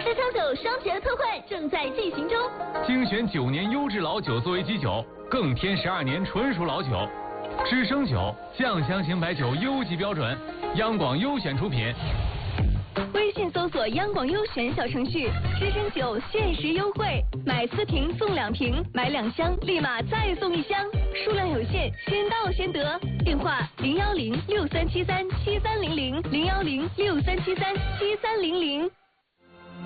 世昌酒双节特惠正在进行中， 精选9年优质老酒作为基酒，更添12年纯属老酒。知生酒酱香型白酒优级标准，央广优选出品。 微信搜索央广优选小程序，知生酒限时优惠，买4瓶送2瓶，买2箱立马再送1箱，数量有限，先到先得。电话01063737300，01063737300。